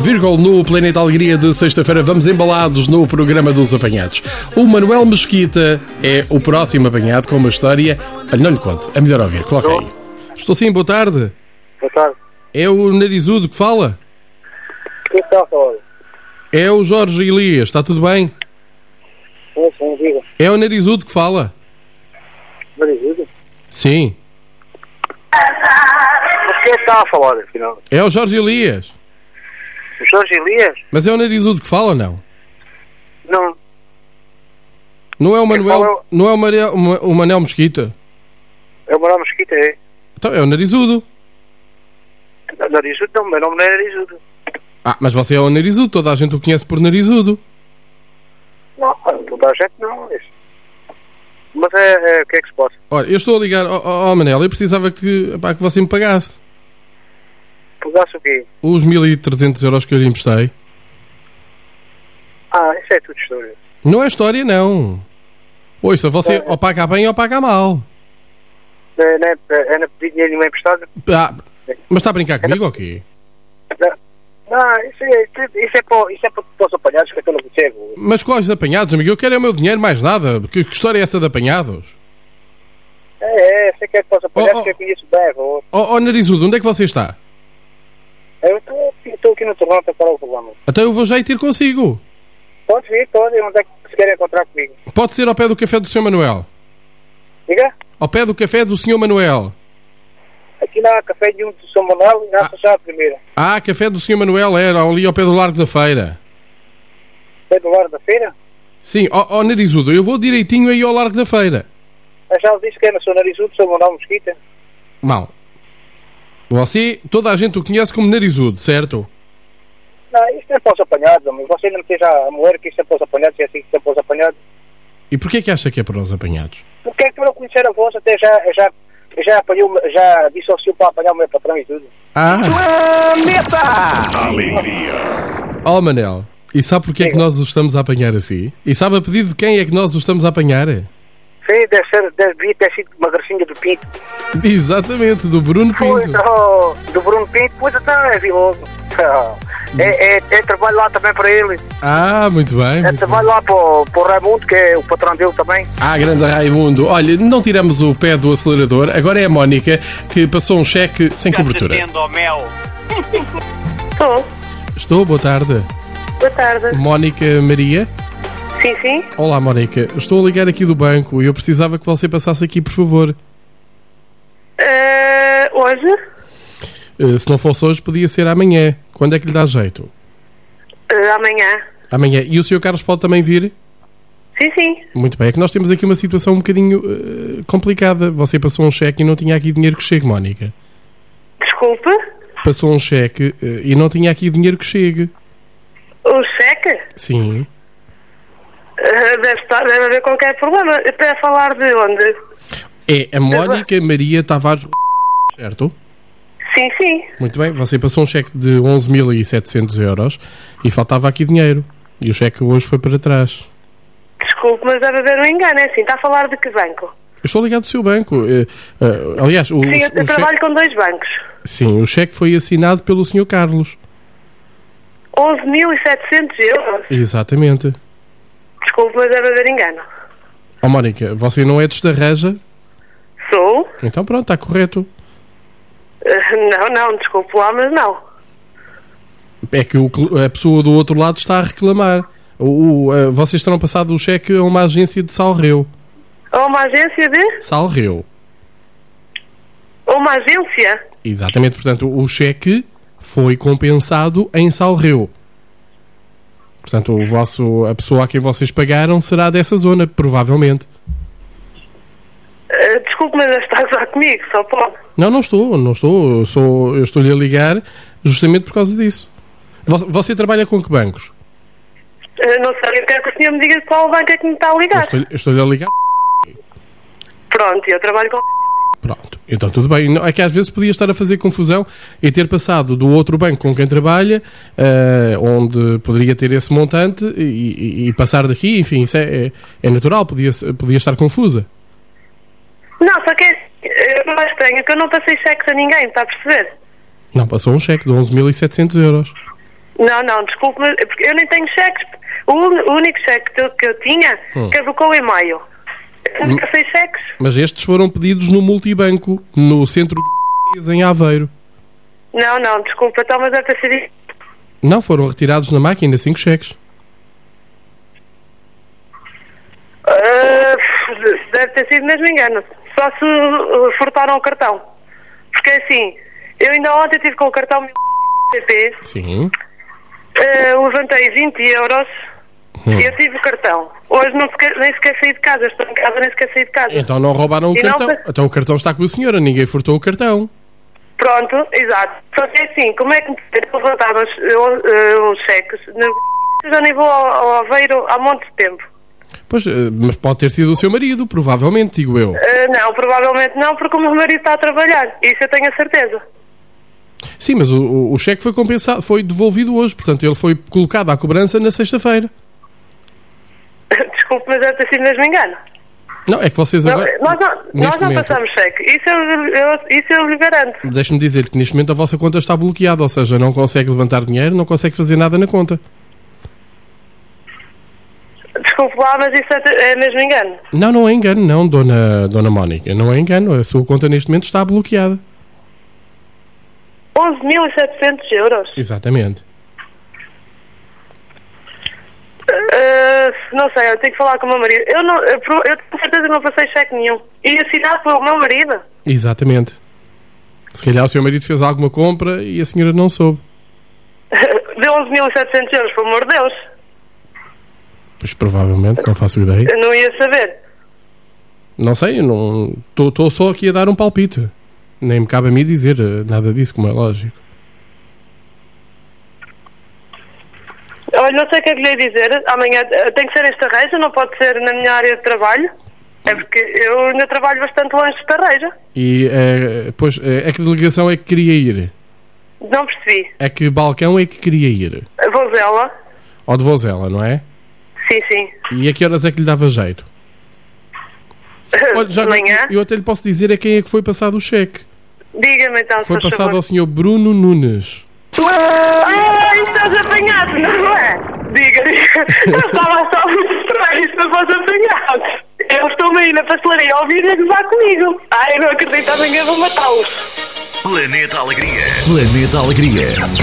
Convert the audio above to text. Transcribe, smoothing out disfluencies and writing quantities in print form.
Virgol no Planeta Alegria de sexta-feira. Vamos embalados no programa dos apanhados. O Manuel Mesquita é o próximo apanhado com uma história. Olha, não lhe conto, é melhor ouvir. Coloca aí. Estou sim, boa tarde. Boa tarde. É o Narizudo que fala? Quem está a falar? É o Jorge Elias, está tudo bem? Sim, diga. É o Narizudo que fala? Narizudo? Sim. Mas quem está a falar, afinal? É o Jorge Elias. O Jorge Elias? Mas é o Narizudo que fala ou não? Não. Não é o Manuel, não é o Manel Mesquita? É o Manuel Mesquita, é? Então é o Narizudo. Narizudo não, meu nome não é Narizudo. Ah, mas você é o Narizudo, toda a gente o conhece por Narizudo. Não, toda a gente não. Mas o que é que se passa? Olha, eu estou a ligar ao Manel, eu precisava que você me pagasse Pagasse o quê? os 1.300 euros que eu lhe emprestei. Isso é tudo história. Não é história, não. Ouça, você ou paga bem ou paga mal. É na pedir dinheiro nenhum emprestado? Ah, mas está a brincar comigo ou quê? Não, isso é para os apanhados que eu não percebo. Mas quais apanhados, amigo? Eu quero é o meu dinheiro, mais nada. Que história é essa de apanhados? Sei que é para os apanhados que eu conheço bem. Ó Narizudo, onde é que você está? Eu estou aqui no Toronto para o programa. Então eu vou já ir ter consigo. Pode vir, pode. Onde é que se querem encontrar comigo? Pode ser ao pé do café do Sr. Manuel. Diga? Ao pé do café do Sr. Manuel. Aqui na Café de do São Manuel e na já a primeira. Café do Sr. Manuel era ali ao pé do Largo da Feira. Pé do Largo da Feira? Sim, ó Narizudo, eu vou direitinho aí ao Largo da Feira. Eu já disse que é na sua Narizudo, São Manuel Mesquita. Mal. Você, toda a gente o conhece como Narizudo, certo? Não, isto é para os apanhados, mas você não me esteja a moer que isto é para os apanhados, é assim que isto é para os apanhados. E porquê que acha que é para os apanhados? Porque é que para eu conhecer a voz até já apanhou, já dissociou para apanhar o meu patrão e tudo. Planeta Alegria. Ó Manel, e sabe porquê é que nós o estamos a apanhar assim? E sabe a pedido de quem é que nós o estamos a apanhar? Sim, devia ter sido uma gracinha do Pinto. Exatamente, do Bruno Pinto. Pois, do Bruno Pinto, pois então é viloso. É trabalho lá também para ele. Muito bem. É trabalho lá para o Raimundo, que é o patrão dele também. Grande Raimundo. Olha, não tiramos o pé do acelerador. Agora é a Mónica que passou um cheque sem cobertura. Estou, boa tarde. Boa tarde. Mónica Maria? Sim. Olá, Mónica. Estou a ligar aqui do banco e eu precisava que você passasse aqui, por favor. Hoje? Se não fosse hoje, podia ser amanhã. Quando é que lhe dá jeito? Amanhã. Amanhã. E o Sr. Carlos pode também vir? Sim. Muito bem. É que nós temos aqui uma situação um bocadinho complicada. Você passou um cheque e não tinha aqui dinheiro que chegue, Mónica. Desculpe? Passou um cheque e não tinha aqui dinheiro que chegue. O cheque? Sim. Deve haver qualquer problema. Para falar de onde? É a Mónica Maria Tavares, certo? Sim. Muito bem. Você passou um cheque de 11.700 euros e faltava aqui dinheiro. E o cheque hoje foi para trás. Desculpe, mas deve haver um engano. É assim, está a falar de que banco? Eu estou ligado do seu banco. Aliás, Sim, eu trabalho com 2 bancos. Sim, o cheque foi assinado pelo Sr. Carlos. 11.700 euros? Exatamente. Desculpe, mas deve haver engano. Mónica, você não é de Estarreja? Sou? Então pronto, está correto. Não, desculpe lá, mas não. É que a pessoa do outro lado está a reclamar. Vocês terão passado o cheque a uma agência de Salreu. A uma agência de? Salreu. Uma agência? Exatamente, portanto, o cheque foi compensado em Salreu. Portanto, a pessoa a quem vocês pagaram será dessa zona, provavelmente. Desculpe, mas está a usar comigo, só pode. Não estou. Eu estou-lhe a ligar justamente por causa disso. Você trabalha com que bancos? Não sei, eu quero que o senhor me diga qual banco é que me está a ligar. Eu estou-lhe a ligar. Pronto, eu trabalho com... Pronto, então tudo bem. É que às vezes podia estar a fazer confusão e ter passado do outro banco com quem trabalha, onde poderia ter esse montante, e passar daqui, enfim, isso é natural, podia estar confusa. Não, só que é mais estranho que eu não passei cheques a ninguém, está a perceber? Não, passou um cheque de 11.700 euros. Não, desculpe, mas porque eu nem tenho cheques. O único cheque que eu tinha caducou em maio. Eu nunca sei cheques. Mas estes foram pedidos no multibanco, no centro de em Aveiro. Não, desculpa, então, mas deve ter sido isso. Não, foram retirados na máquina 5 cheques. Deve ter sido mesmo engano. Só se furtaram o cartão. Porque assim, eu ainda ontem estive com o cartão CP. Sim. Levantei 20 euros e eu tive o cartão. Hoje nem sequer saí de casa. Estou em casa, nem sequer saí de casa. Então não roubaram o cartão. Então o cartão está com a senhora, ninguém furtou o cartão. Pronto, exato. Só que assim, como é que me levantaram os cheques? Eu já nem vou ao Aveiro há muito tempo. Pois, mas pode ter sido o seu marido, provavelmente, digo eu. Não, provavelmente não, porque o meu marido está a trabalhar. Isso eu tenho a certeza. Sim, mas o cheque foi compensado, foi devolvido hoje. Portanto, ele foi colocado à cobrança na sexta-feira. Desculpe, mas deve ter sido mesmo engano. Não, é que vocês agora... Nós não passamos cheque. Isso eu lhe garanto. Deixe-me dizer que neste momento a vossa conta está bloqueada, ou seja, não consegue levantar dinheiro, não consegue fazer nada na conta. Desculpe lá, mas isso é mesmo engano. Não é engano, não, dona Mónica. Não é engano. A sua conta neste momento está bloqueada. 11.700 euros? Exatamente. Não sei, eu tenho que falar com o meu marido. Eu tenho certeza que não passei cheque nenhum. E assinado pelo meu marido. Exatamente. Se calhar o seu marido fez alguma compra e a senhora não soube. De 11.700 euros, pelo amor de Deus. Pois provavelmente, não faço ideia. Eu não ia saber. Não sei, estou só aqui a dar um palpite. Nem me cabe a mim dizer nada disso, como é lógico. Olha, não sei o que é que lhe ia dizer. Amanhã tem que ser esta reja, não pode ser na minha área de trabalho. É porque eu ainda trabalho bastante longe desta reja. E, pois, é que delegação é que queria ir? Não percebi. É que balcão é que queria ir? Vozela. Ou de Vozela, não é? Sim. E a que horas é que lhe dava jeito? Olha, já amanhã? Eu até lhe posso dizer a quem é que foi passado o cheque. Diga-me então, Foi passado favor. ao senhor Bruno Nunes. Estás apanhado, não é? Diga. Eu estava só muito estranho, isto não fosse apanhado. Eu estou-me aí na pastelaria a ouvir e gozar comigo. Eu não acredito, amanhã vou matá-los. Planeta Alegria.